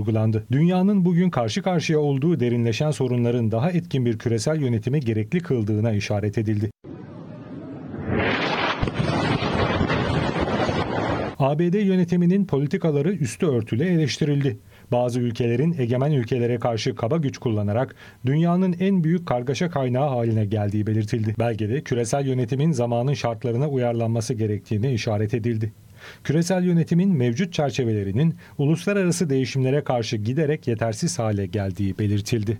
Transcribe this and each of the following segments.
vurgulandı. Dünyanın bugün karşı karşıya olduğu derinleşen sorunların daha etkin bir küresel yönetimi gerekli kıldığına işaret edildi. ABD yönetiminin politikaları üstü örtülü eleştirildi. Bazı ülkelerin egemen ülkelere karşı kaba güç kullanarak dünyanın en büyük kargaşa kaynağı haline geldiği belirtildi. Belgede küresel yönetimin zamanın şartlarına uyarlanması gerektiğine işaret edildi. Küresel yönetimin mevcut çerçevelerinin uluslararası değişimlere karşı giderek yetersiz hale geldiği belirtildi.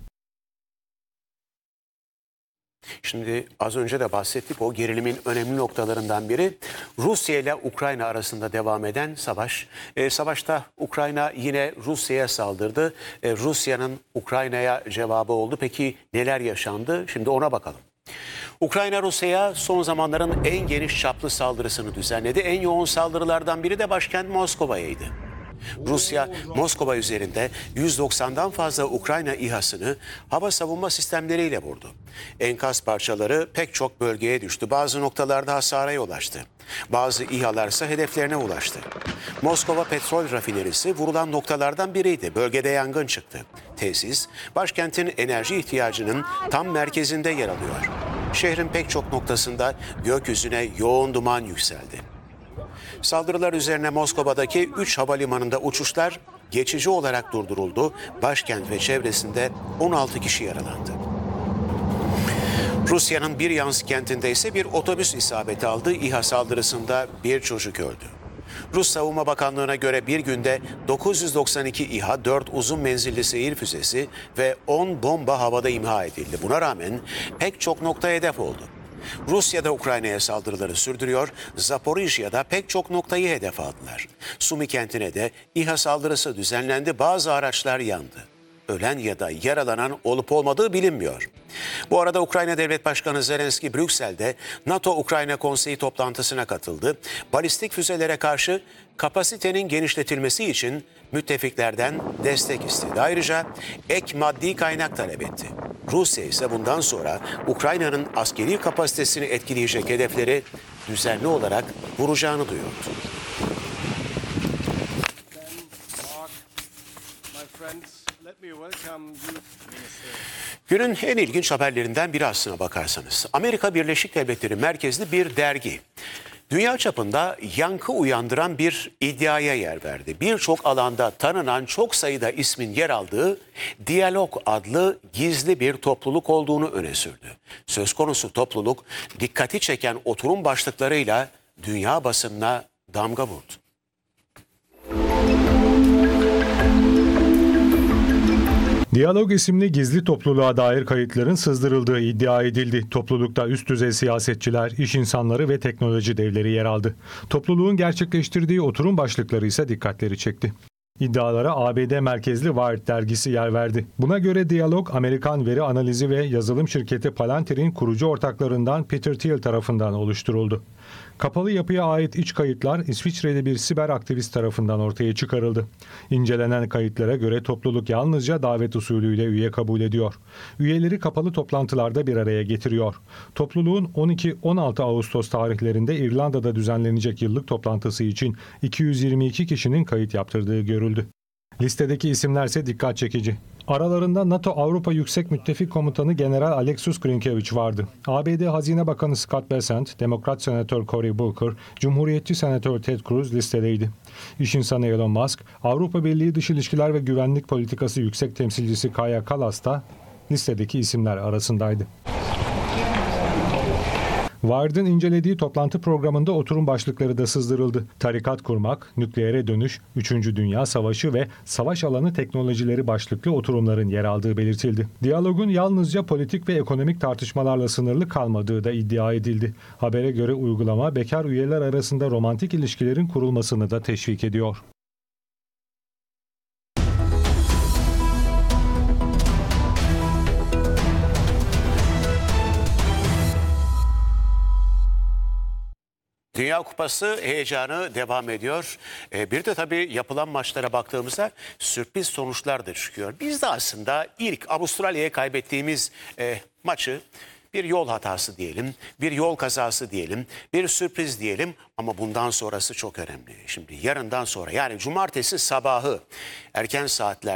Şimdi az önce de bahsettik, o gerilimin önemli noktalarından biri Rusya ile Ukrayna arasında devam eden savaş. Savaşta Ukrayna yine Rusya'ya saldırdı. Rusya'nın Ukrayna'ya cevabı oldu. Peki neler yaşandı? Şimdi ona bakalım. Ukrayna Rusya'ya son zamanların en geniş çaplı saldırısını düzenledi. En yoğun saldırılardan biri de başkent Moskova'ydı. Rusya, Moskova üzerinde 190'dan fazla Ukrayna İHA'sını hava savunma sistemleriyle vurdu. Enkaz parçaları pek çok bölgeye düştü. Bazı noktalarda hasara yol açtı. Bazı İHA'lar ise hedeflerine ulaştı. Moskova petrol rafinerisi vurulan noktalardan biriydi. Bölgede yangın çıktı. Tesis, başkentin enerji ihtiyacının tam merkezinde yer alıyor. Şehrin pek çok noktasında gökyüzüne yoğun duman yükseldi. Saldırılar üzerine Moskova'daki 3 havalimanında uçuşlar geçici olarak durduruldu. Başkent ve çevresinde 16 kişi yaralandı. Rusya'nın Biryansk kentinde ise bir otobüs isabeti aldı. İHA saldırısında bir çocuk öldü. Rus Savunma Bakanlığı'na göre bir günde 992 İHA, 4 uzun menzilli seyir füzesi ve 10 bomba havada imha edildi. Buna rağmen pek çok nokta hedef oldu. Rusya'da Ukrayna'ya saldırıları sürdürüyor, Zaporijya'da pek çok noktayı hedef aldılar. Sumi kentine de İHA saldırısı düzenlendi, bazı araçlar yandı. Ölen ya da yaralanan olup olmadığı bilinmiyor. Bu arada Ukrayna Devlet Başkanı Zelenski Brüksel'de NATO-Ukrayna Konseyi toplantısına katıldı. Balistik füzelere karşı kapasitenin genişletilmesi için müttefiklerden destek istedi. Ayrıca ek maddi kaynak talep etti. Rusya ise bundan sonra Ukrayna'nın askeri kapasitesini etkileyecek hedefleri düzenli olarak vuracağını duyurdu. Günün en ilginç haberlerinden biri aslına bakarsanız. Amerika Birleşik Devletleri merkezli bir dergi dünya çapında yankı uyandıran bir iddiaya yer verdi. Birçok alanda tanınan çok sayıda ismin yer aldığı Diyalog adlı gizli bir topluluk olduğunu öne sürdü. Söz konusu topluluk dikkati çeken oturum başlıklarıyla dünya basınına damga vurdu. Diyalog isimli gizli topluluğa dair kayıtların sızdırıldığı iddia edildi. Toplulukta üst düzey siyasetçiler, iş insanları ve teknoloji devleri yer aldı. Topluluğun gerçekleştirdiği oturum başlıkları ise dikkatleri çekti. İddialara ABD merkezli Wired dergisi yer verdi. Buna göre Diyalog, Amerikan veri analizi ve yazılım şirketi Palantir'in kurucu ortaklarından Peter Thiel tarafından oluşturuldu. Kapalı yapıya ait iç kayıtlar İsviçreli bir siber aktivist tarafından ortaya çıkarıldı. İncelenen kayıtlara göre topluluk yalnızca davet usulüyle üye kabul ediyor. Üyeleri kapalı toplantılarda bir araya getiriyor. Topluluğun 12-16 Ağustos tarihlerinde İrlanda'da düzenlenecek yıllık toplantısı için 222 kişinin kayıt yaptırdığı görüldü. Listedeki isimlerse dikkat çekici. Aralarında NATO Avrupa Yüksek Müttefik Komutanı General Alexis Grynkevich vardı. ABD Hazine Bakanı Scott Bessent, Demokrat Senatör Cory Booker, Cumhuriyetçi Senatör Ted Cruz listedeydi. İş insanı Elon Musk, Avrupa Birliği Dış İlişkiler ve Güvenlik Politikası Yüksek Temsilcisi Kaja Kallas da listedeki isimler arasındaydı. Wired'ın incelediği toplantı programında oturum başlıkları da sızdırıldı. Tarikat kurmak, nükleere dönüş, 3. Dünya Savaşı ve savaş alanı teknolojileri başlıklı oturumların yer aldığı belirtildi. Diyalogun yalnızca politik ve ekonomik tartışmalarla sınırlı kalmadığı da iddia edildi. Habere göre uygulama bekar üyeler arasında romantik ilişkilerin kurulmasını da teşvik ediyor. Dünya Kupası heyecanı devam ediyor. Bir de tabii yapılan maçlara baktığımızda sürpriz sonuçlar da çıkıyor. Biz de aslında ilk Avustralya'ya kaybettiğimiz maçı bir yol hatası diyelim, bir yol kazası diyelim, bir sürpriz diyelim ama bundan sonrası çok önemli. Şimdi yarından sonra, yani cumartesi sabahı erken saatler